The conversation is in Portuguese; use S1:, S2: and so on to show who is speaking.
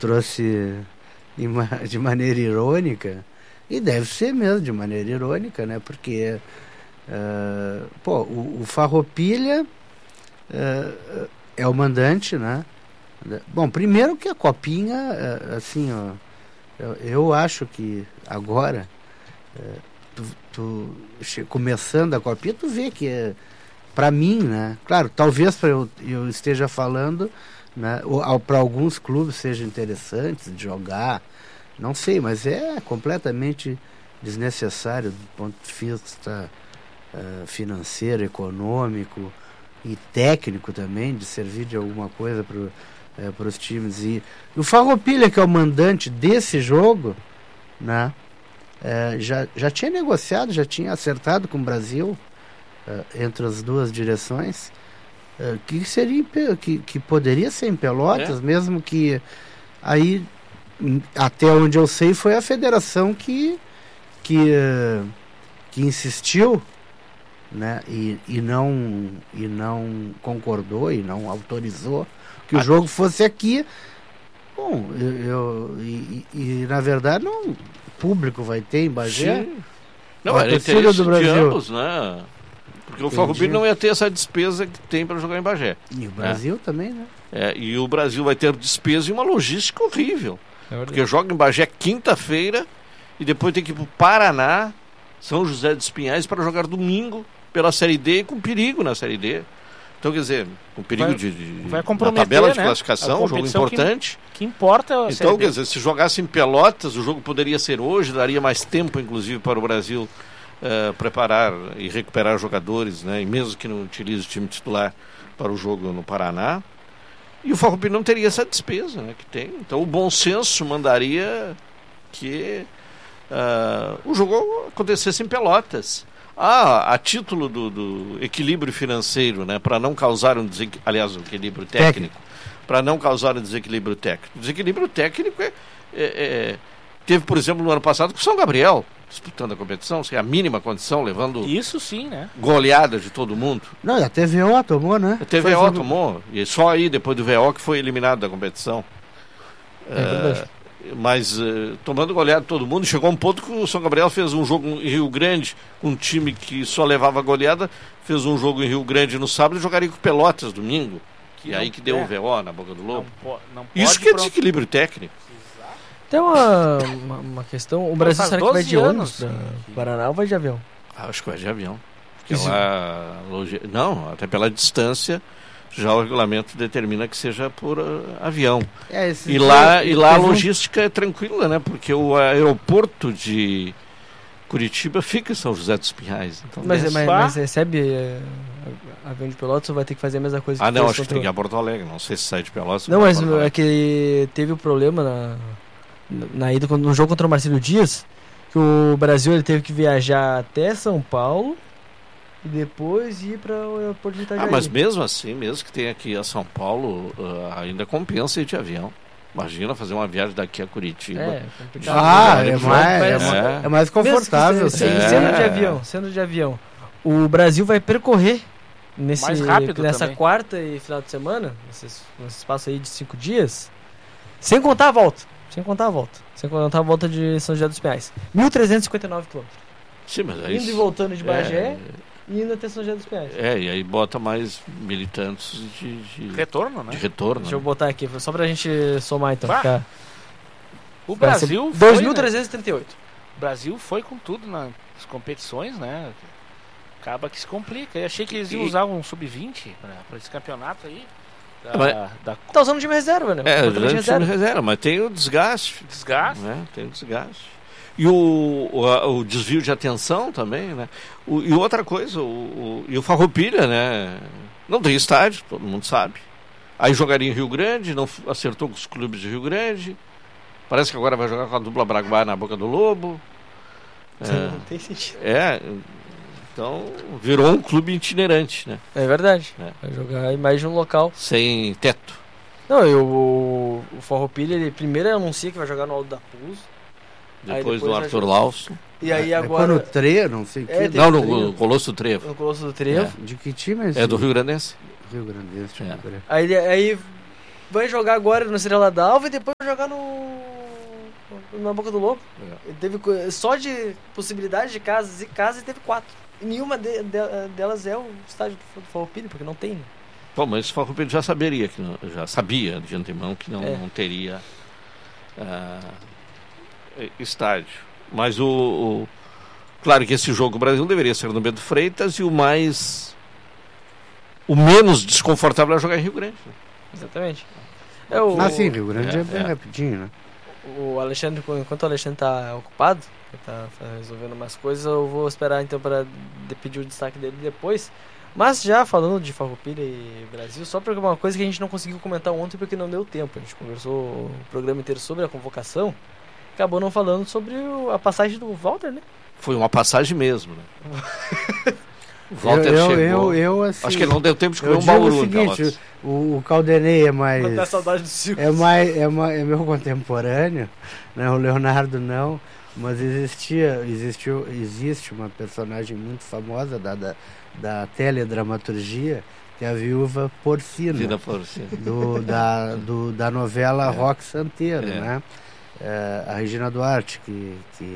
S1: trouxe de maneira irônica, e deve ser mesmo de maneira irônica, né? Porque o Farroupilha é o mandante, né? Bom, primeiro que a Copinha, assim, ó, eu acho que agora, começando a Copinha, tu vê que para mim, né? Claro, talvez eu esteja falando, né, para alguns clubes seja interessante de jogar, não sei, mas é completamente desnecessário do ponto de vista financeiro, econômico e técnico também, de servir de alguma coisa para os times. E o Farroupilha, que é o mandante desse jogo, né, já tinha negociado, já tinha acertado com o Brasil, entre as duas direções, que seria que poderia ser em Pelotas, mesmo que aí, até onde eu sei, foi a federação que insistiu, né, e não concordou e não autorizou que o jogo fosse aqui. Bom, na verdade não, o público vai ter em Bagé.
S2: Sim. Não, era interesse de ambos, né? Porque o Farroupilha não ia ter essa despesa que tem para jogar em Bagé.
S1: E o Brasil também, né?
S2: E o Brasil vai ter despesa e uma logística horrível. Porque joga em Bagé quinta-feira e depois tem que ir para o Paraná, São José dos Pinhais, para jogar domingo pela Série D, com perigo na Série D. Então, quer dizer, com perigo
S3: vai comprometer,
S2: na tabela de
S3: né,
S2: classificação, um jogo importante.
S3: Que importa a Série
S2: Então,
S3: D.
S2: quer dizer, se jogasse em Pelotas, o jogo poderia ser hoje, daria mais tempo, inclusive, para o Brasil preparar e recuperar jogadores, né, e mesmo que não utilize o time titular para o jogo no Paraná. E o Farroupilha não teria essa despesa, né, que tem. Então, o bom senso mandaria que o jogo acontecesse em Pelotas. A título do equilíbrio financeiro, né, para não causar um equilíbrio técnico, para não causar um desequilíbrio técnico. O desequilíbrio técnico teve, por exemplo, no ano passado com o São Gabriel, disputando a competição, sem a mínima condição, levando
S3: isso sim, né,
S2: goleada de todo mundo.
S1: Não, até VO tomou, né?
S2: Até VO tomou, e só aí, depois do VO, que foi eliminado da competição. Mas tomando goleada de todo mundo, chegou um ponto que o São Gabriel fez um jogo em Rio Grande, um time que só levava goleada, fez um jogo em Rio Grande no sábado e jogaria com Pelotas domingo, que aí que deu o VO na Boca do Lobo.
S3: Não
S2: isso que é desequilíbrio técnico.
S4: Tem uma questão, o Brasil será que vai de ônibus para Paraná ou vai de avião?
S2: Acho que vai de avião. Não, até pela distância, já o regulamento determina que seja por avião. E lá a logística é tranquila, né? Porque o aeroporto de Curitiba fica em São José dos Pinhais. Então
S4: mas recebe avião de Pelotas ou vai ter que fazer a mesma coisa?
S2: Não, acho que tem que ir a Porto Alegre. Não sei se sai de Pelotas.
S4: Não, mas é que teve um problema na ida, no jogo contra o Marcelo Dias, que o Brasil ele teve que viajar até São Paulo e depois ir para o aeroporto de Itajaí.
S2: Mas mesmo assim, mesmo que tenha que ir a São Paulo, ainda compensa ir de avião. Imagina fazer uma viagem daqui a Curitiba.
S1: É mais confortável.
S4: Sendo de avião, o Brasil vai percorrer nessa
S3: também.
S4: Quarta e final de semana, nesse espaço aí de 5 dias, sem contar a volta de São José dos Pinhais, 1.359 km.
S2: Sim, mas é
S4: indo e voltando de Bagé e indo até São José dos Pinhais.
S2: E aí bota mais militantes de
S3: retorno, né?
S2: De retorno.
S4: Deixa eu botar aqui, só pra gente somar então.
S3: O Brasil
S4: 2.338.
S3: O Brasil foi com tudo nas competições, né? Acaba que se complica. Eu achei que eles iam usar um sub-20 para esse campeonato aí.
S4: Tá usando o time reserva, né?
S2: Usando o time reserva, mas tem o desgaste. Né? Tem o desgaste. E o desvio de atenção também, né? E outra coisa, o Farroupilha, né? Não tem estádio, todo mundo sabe. Aí jogaria em Rio Grande, não acertou com os clubes de Rio Grande. Parece que agora vai jogar com a dupla Braguá na Boca do Lobo.
S4: Não tem sentido.
S2: Então, virou um clube itinerante, né?
S4: É verdade. Vai jogar em mais de um local.
S2: Sem teto.
S4: Não, o Farroupilha, ele primeiro anuncia que vai jogar no Alto da Puz.
S2: Depois no Arthur Lawson.
S4: E aí agora...
S1: no Trevo, não sei o que.
S2: Não, no Colosso do Trevo.
S4: No Colosso do Trevo.
S1: De que time é esse?
S2: É do Rio Grandense.
S1: Rio Grandense.
S4: Aí vai jogar agora no Estrela d'Alva e depois vai jogar na Boca do Lobo. Ele teve só de possibilidade de casas e teve 4. E nenhuma delas é o estádio do Farroupilha, porque não tem.
S2: Bom, mas o Farroupilha já sabia de antemão que não teria estádio. Mas claro que esse jogo Brasil deveria ser no Bento Freitas e o menos desconfortável é jogar em Rio Grande.
S4: Exatamente.
S1: Sim, Rio Grande é bem rapidinho, né?
S4: O Alexandre, enquanto o Alexandre está ocupado, está resolvendo umas coisas, eu vou esperar então para pedir o destaque dele depois. Mas já falando de Farroupilha e Brasil, só porque uma coisa que a gente não conseguiu comentar ontem porque não deu tempo. A gente conversou o programa inteiro sobre a convocação, acabou não falando sobre a passagem do Walter, né?
S2: Foi uma passagem mesmo, né? O Walter chegou.
S1: Assim,
S2: acho que ele não deu tempo de comer um Bauru.
S1: O seguinte, o Caldenei é mais...
S4: Quando dá saudade do Silvio.
S1: É meu contemporâneo, né? O Leonardo não, mas existe uma personagem muito famosa da teledramaturgia, que é a Viúva Porcina.
S2: Vida Porcina.
S1: Da novela Rock Santeiro, né? A Regina Duarte, que